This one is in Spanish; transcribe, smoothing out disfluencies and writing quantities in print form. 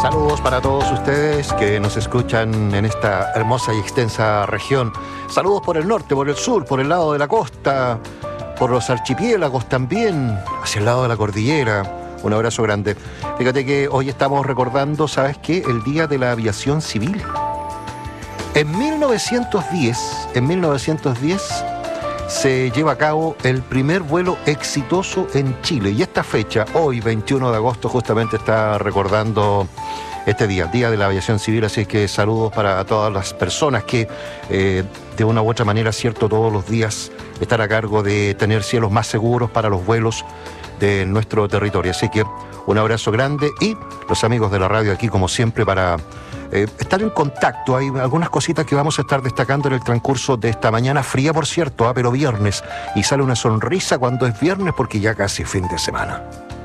Saludos para todos ustedes que nos escuchan en esta hermosa y extensa región. Saludos por el norte, por el sur, por el lado de la costa, por los archipiélagos también, hacia el lado de la cordillera. Un abrazo grande. Fíjate que hoy estamos recordando, ¿sabes qué? El Día de la Aviación Civil. En 1910 se lleva a cabo el primer vuelo exitoso en Chile. Y esta fecha, hoy 21 de agosto, justamente está recordando este día, Día de la Aviación Civil. Así que saludos para todas las personas que de una u otra manera, cierto, todos los días están a cargo de tener cielos más seguros para los vuelos de nuestro territorio. Así que un abrazo grande y los amigos de la radio aquí, como siempre, para estar en contacto. Hay algunas cositas que vamos a estar destacando en el transcurso de esta mañana fría, por cierto, pero viernes, y sale una sonrisa cuando es viernes porque ya casi fin de semana.